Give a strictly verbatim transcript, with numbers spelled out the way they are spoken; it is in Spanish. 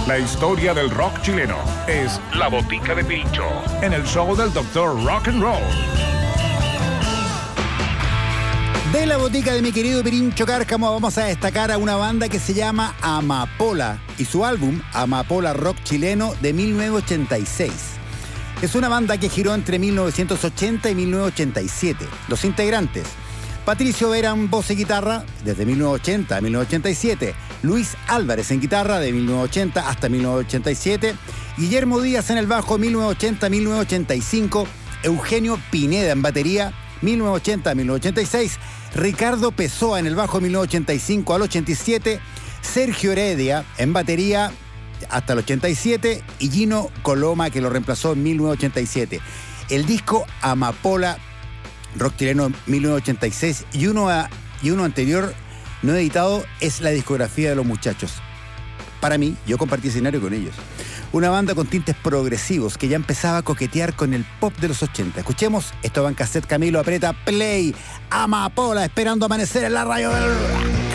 La historia del rock chileno es La Botica de Pirincho, en el show del doctor Rock and Roll. De La Botica de mi querido Pirincho Cárcamo vamos a destacar a una banda que se llama Amapola y su álbum Amapola Rock Chileno de mil novecientos ochenta y seis. Es una banda que giró entre mil novecientos ochenta y mil novecientos ochenta y siete. Los integrantes: Patricio Vera en voz y guitarra desde mil novecientos ochenta a mil novecientos ochenta y siete, Luis Álvarez en guitarra de mil novecientos ochenta hasta mil novecientos ochenta y siete, Guillermo Díaz en el bajo mil novecientos ochenta a mil novecientos ochenta y cinco, Eugenio Pineda en batería mil novecientos ochenta a mil novecientos ochenta y seis, Ricardo Pessoa en el bajo mil novecientos ochenta y cinco al ochenta y siete, Sergio Heredia en batería hasta el ochenta y siete y Gino Coloma, que lo reemplazó en mil novecientos ochenta y siete. El disco Amapola Rock Chileno mil novecientos ochenta y seis y uno, a, y uno anterior no editado es la discografía de los muchachos. Para mí, yo compartí escenario con ellos. Una banda con tintes progresivos que ya empezaba a coquetear con el pop de los ochenta. Escuchemos, esto va en cassette. Camilo, aprieta play. Amapola, esperando amanecer en la radio del...